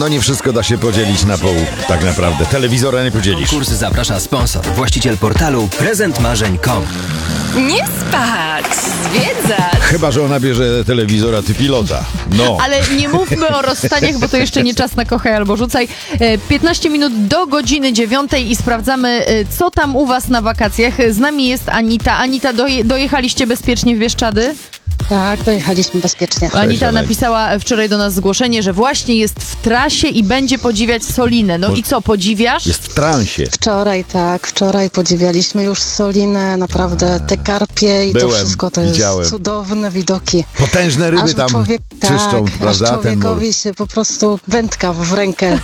No nie wszystko da się podzielić na pół, tak naprawdę. Telewizora nie podzielisz. Kurs zaprasza sponsor, właściciel portalu prezentmarzeń.com. Nie spać, zwiedzać. Chyba że ona bierze telewizora, ty pilota. No. Ale nie mówmy o rozstaniach, bo to jeszcze nie czas na kochaj albo rzucaj. 15 minut do godziny 9 i sprawdzamy, co tam u was na wakacjach. Z nami jest Anita. Anita, dojechaliście bezpiecznie w Bieszczady? Tak, dojechaliśmy bezpiecznie. Anita napisała wczoraj do nas zgłoszenie, że właśnie jest w trasie i będzie podziwiać Solinę. No i co, podziwiasz? Jest w transie. Wczoraj podziwialiśmy już Solinę, naprawdę te karpie i Byłem, to wszystko to widziałem. jest cudowne widoki. Potężne ryby Aż tam czyszczą, aż prawda? Ten mur. człowiekowi się po prostu wędka w rękę.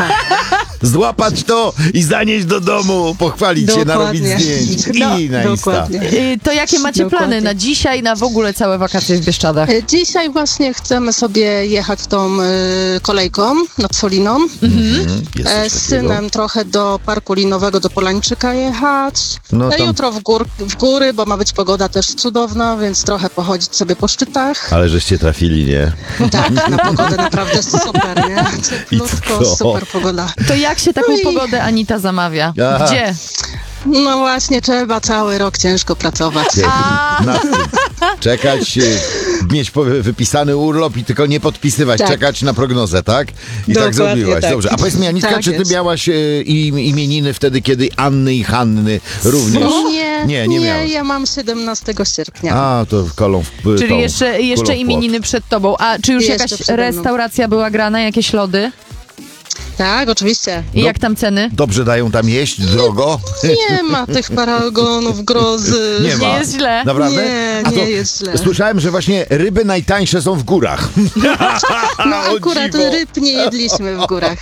Złapać to i zanieść do domu, pochwalić się, narobić Dokładnie. zdjęć No, i na Insta. dokładnie. To jakie macie plany Dokładnie. na dzisiaj, na w ogóle całe wakacje w Bieszczadach? Dzisiaj właśnie chcemy sobie jechać tą kolejką nad Soliną. Jest coś Z synem trochę do parku linowego, do Polańczyka jechać. No tam- Jutro w góry, bo ma być pogoda też cudowna, więc trochę pochodzić sobie po szczytach. Ale żeście trafili, nie? Tak, na pogodę naprawdę super, nie? Cieplutko, co? super pogoda. To jak się taką No i- pogodę Anita zamawia? Aha. Gdzie? No właśnie, trzeba cały rok ciężko pracować. Na tym. Czekać, mieć wypisany urlop i tylko nie podpisywać, Tak. czekać na prognozę, tak? I tak Dokładnie zrobiłaś. tak. Dobrze. A powiedz mi, Anitka, Tak czy ty jest. miałaś imieniny wtedy, kiedy Anny i Hanny również? Nie miałaś. ja mam 17 sierpnia. A, to kolą w Czyli tą, jeszcze kulą w płot. imieniny przed tobą. A czy już Jeszcze jakaś przede mną. restauracja była grana, jakieś lody? Tak, oczywiście. I No. jak tam ceny? Dobrze dają tam jeść? Drogo? Nie ma tych paragonów, grozy. Nie ma. Nie jest źle. Naprawdę? Nie, A to nie jest źle. Słyszałem, że właśnie ryby najtańsze są w górach. No O akurat dziwo. ryb nie jedliśmy w górach.